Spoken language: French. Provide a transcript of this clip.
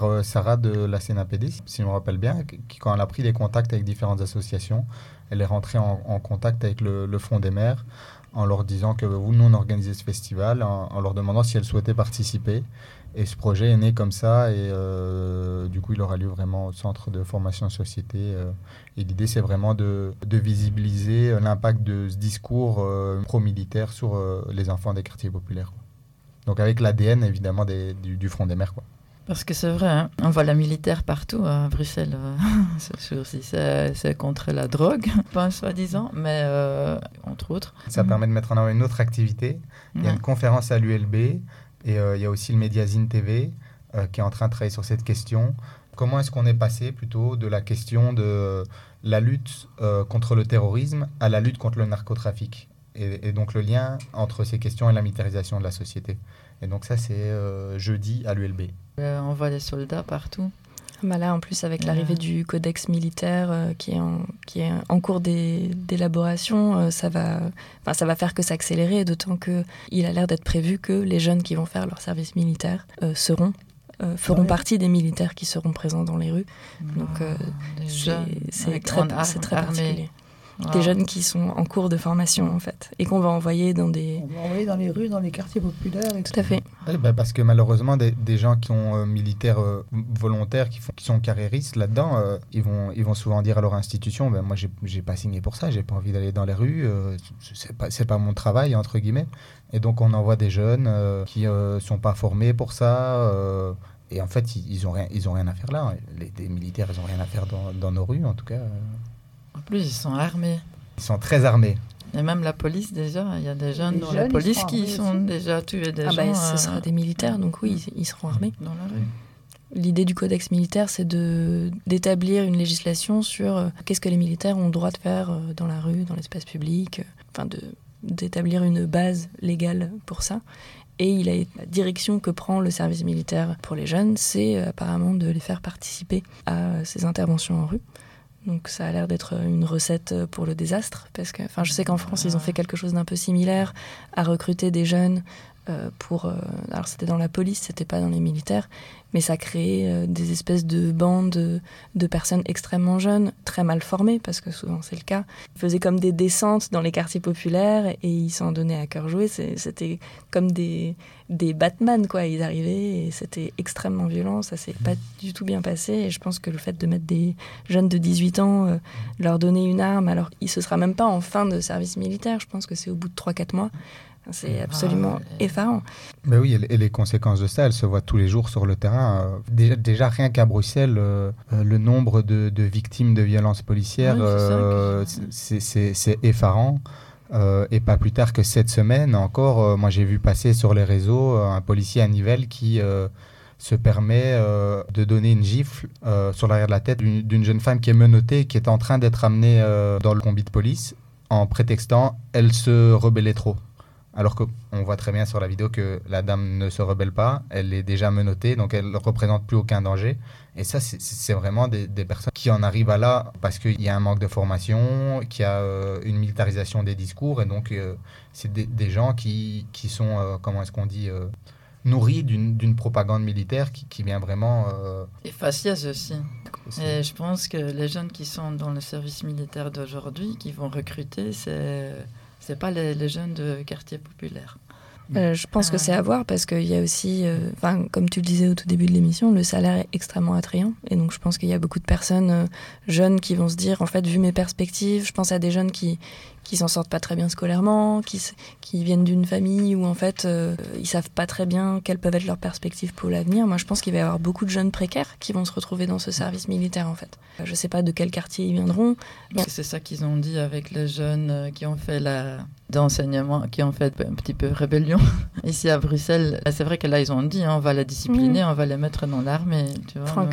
Sarah de la CNAPD, si je me rappelle bien, qui, quand elle a pris des contacts avec différentes associations, elle est rentrée en contact avec le Front des maires en leur disant que nous, on organisait ce festival, en leur demandant si elles souhaitaient participer. Et ce projet est né comme ça, et du coup, il aura lieu vraiment au centre de formation société. Et l'idée, c'est vraiment de visibiliser l'impact de ce discours pro-militaire sur les enfants des quartiers populaires, quoi. Donc avec l'ADN, évidemment, du Front des maires, quoi. Parce que c'est vrai, hein, on voit la militaire partout à Bruxelles. C'est sûr, si c'est contre la drogue, pas soi-disant, mais entre autres. Ça permet de mettre en avant une autre activité. Il y a une conférence à l'ULB, et il y a aussi le Médiazine TV qui est en train de travailler sur cette question. Comment est-ce qu'on est passé plutôt de la question de la lutte contre le terrorisme à la lutte contre le narcotrafic, et donc le lien entre ces questions et la militarisation de la société. Et donc ça, c'est jeudi à l'ULB. On voit des soldats partout. Bah là, en plus, avec l'arrivée du codex militaire qui est en cours d'élaboration, ça va faire que s'accélérer, d'autant qu'il a l'air d'être prévu que les jeunes qui vont faire leur service militaire feront partie des militaires qui seront présents dans les rues. Donc c'est très particulier. Des jeunes qui sont en cours de formation, en fait, et qu'on va envoyer dans des... On va envoyer dans les rues, dans les quartiers populaires. Tout à fait. Oui, parce que malheureusement, des gens qui sont militaires volontaires, qui sont carriéristes là-dedans, ils vont souvent dire à leur institution, moi, j'ai pas signé pour ça, j'ai pas envie d'aller dans les rues, c'est pas mon travail, entre guillemets. Et donc, on envoie des jeunes qui sont pas formés pour ça, et en fait, ils ont rien à faire là. Les militaires, ils ont rien à faire dans nos rues, en tout cas. En plus, ils sont armés. Ils sont très armés. Et même la police, déjà, il y a des jeunes dans la police qui sont déjà tués des gens. Ce sera des militaires, donc oui, ils seront armés. Dans la rue. L'idée du codex militaire, c'est d'établir une législation sur qu'est-ce que les militaires ont le droit de faire dans la rue, dans l'espace public, d'établir une base légale pour ça. Et la direction que prend le service militaire pour les jeunes, c'est apparemment de les faire participer à ces interventions en rue. Donc ça a l'air d'être une recette pour le désastre, parce que je sais qu'en France, ils ont fait quelque chose d'un peu similaire, à recruter des jeunes alors c'était dans la police, c'était pas dans les militaires, mais ça créait des espèces de bandes de personnes extrêmement jeunes, très mal formées, parce que souvent c'est le cas. Ils faisaient comme des descentes dans les quartiers populaires et ils s'en donnaient à cœur joie. C'était comme des Batman, quoi. Ils arrivaient et c'était extrêmement violent, ça s'est pas du tout bien passé. Et je pense que le fait de mettre des jeunes de 18 ans, leur donner une arme, alors ce sera même pas en fin de service militaire, je pense que c'est au bout de 3-4 mois. C'est absolument effarant. Mais oui, et les conséquences de ça, elles se voient tous les jours sur le terrain. Déjà rien qu'à Bruxelles, le nombre de victimes de violences policières, c'est effarant. Et pas plus tard que cette semaine encore, moi j'ai vu passer sur les réseaux un policier à Nivelles qui se permet de donner une gifle sur l'arrière de la tête d'une jeune femme qui est menottée, qui est en train d'être amenée dans le combi de police, en prétextant elle se rebellait trop. Alors qu'on voit très bien sur la vidéo que la dame ne se rebelle pas, elle est déjà menottée, donc elle ne représente plus aucun danger. Et ça, c'est vraiment des personnes qui en arrivent à là parce qu'il y a un manque de formation, qu'il y a une militarisation des discours, et donc c'est des gens qui sont, comment est-ce qu'on dit, nourris d'une propagande militaire qui vient vraiment... Et faciès aussi. Et je pense que les jeunes qui sont dans le service militaire d'aujourd'hui, qui vont recruter, c'est pas les jeunes de quartier populaire. Je pense que c'est à voir parce qu'il y a aussi, comme tu le disais au tout début de l'émission, le salaire est extrêmement attrayant. Et donc je pense qu'il y a beaucoup de personnes jeunes qui vont se dire, en fait, vu mes perspectives, je pense à des jeunes qui s'en sortent pas très bien scolairement, qui viennent d'une famille où en fait ils savent pas très bien quelles peuvent être leurs perspectives pour l'avenir. Moi je pense qu'il va y avoir beaucoup de jeunes précaires qui vont se retrouver dans ce service militaire en fait. Je sais pas de quel quartier ils viendront. Mais... C'est ça qu'ils ont dit avec les jeunes qui ont fait d'enseignement, qui ont fait un petit peu rébellion ici à Bruxelles. C'est vrai que là ils ont dit on va les discipliner, on va les mettre dans l'armée. Tu vois,